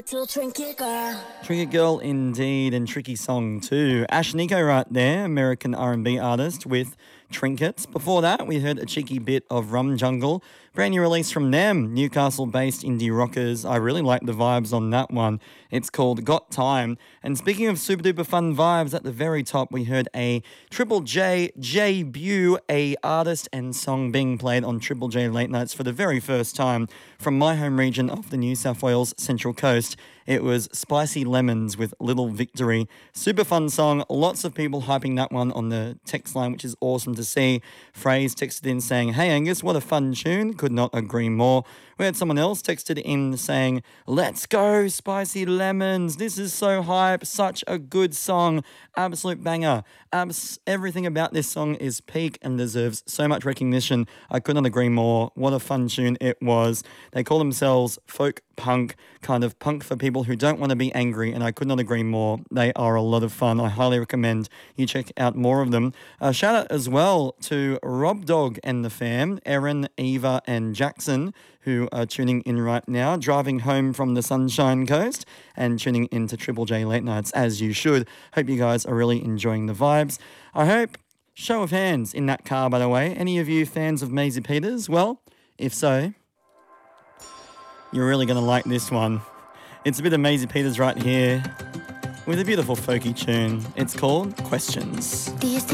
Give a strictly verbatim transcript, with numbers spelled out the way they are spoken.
Little Trinket Girl. Trinket Girl indeed, and tricky song too. Ash Nico right there, American R and B artist with Trinkets. Before that, we heard a cheeky bit of Rum Jungle, brand new release from them, Newcastle-based indie rockers. I really like the vibes on that one. It's called Got Time. And speaking of super duper fun vibes, at the very top we heard a Triple J J-Bew, a artist and song being played on Triple J Late Nights for the very first time from my home region of the New South Wales Central Coast. It was Spicy Lemons with Little Victory. Super fun song. Lots of people hyping that one on the text line, which is awesome to see. Phrase texted in saying, "Hey Angus, what a fun tune." Could not agree more. We had someone else texted in saying, "Let's go, Spicy Lemons. This is so hype. Such a good song. Absolute banger. Abs- everything about this song is peak and deserves so much recognition." I could not agree more. What a fun tune it was. They call themselves folk punk, kind of punk for people who don't want to be angry, and I could not agree more. They are a lot of fun. I highly recommend you check out more of them. Uh, shout out as well to Rob Dog and the fam, Erin, Eva and Jackson, who are tuning in right now, driving home from the Sunshine Coast and tuning into Triple J Late Nights as you should. Hope you guys are really enjoying the vibes. I hope, show of hands in that car by the way, any of you fans of Maisie Peters? Well, if so, you're really going to like this one. It's a bit of Maisie Peters right here with a beautiful folky tune. It's called Questions. Do you